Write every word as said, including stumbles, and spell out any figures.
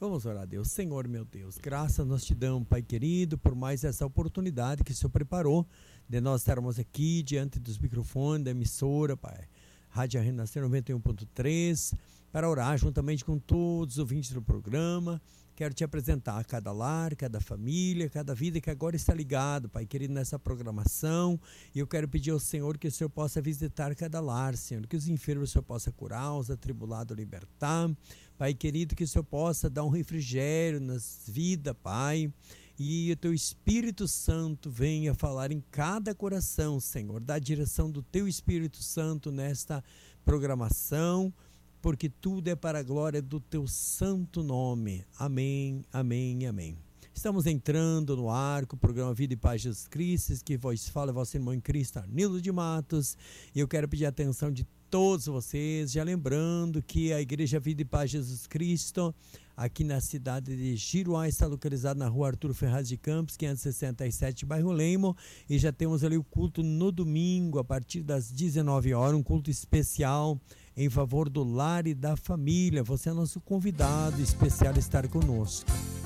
Vamos orar a Deus. Senhor, meu Deus, graças nós te damos, Pai querido, por mais essa oportunidade que o Senhor preparou de nós estarmos aqui diante dos microfones da emissora, Pai, Rádio Renascer noventa e um ponto três, para orar juntamente com todos os ouvintes do programa. Quero te apresentar cada lar, cada família, cada vida que agora está ligado, Pai querido, nessa programação. E eu quero pedir ao Senhor que o Senhor possa visitar cada lar, Senhor, que os enfermos o Senhor possa curar, os atribulados libertar. Pai querido, que o Senhor possa dar um refrigério nas vidas, Pai. E o teu Espírito Santo venha falar em cada coração, Senhor. Dá a direção do teu Espírito Santo nesta programação, porque tudo é para a glória do teu santo nome. Amém, amém, amém. Estamos entrando no ar com o programa Vida e Paz de Jesus Cristo, que vos fala, vosso irmão em Cristo, Arnildo de Matos. E eu quero pedir a atenção de todos vocês, já lembrando que a Igreja Vida e Paz de Jesus Cristo, aqui na cidade de Giruá, está localizada na rua Arthur Ferraz de Campos, quinhentos e sessenta e sete, bairro Lemo, e já temos ali o culto no domingo, a partir das dezenove horas, um culto especial em favor do lar e da família. Você é nosso convidado especial a estar conosco.